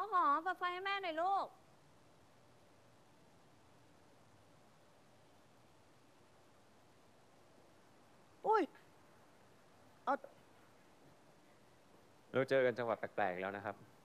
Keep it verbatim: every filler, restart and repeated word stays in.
หอมเปิดไฟให้แม่หน่อยลูกอุ้ยเอาเราเจอกันจังหวะแปลกๆแล้วนะครับ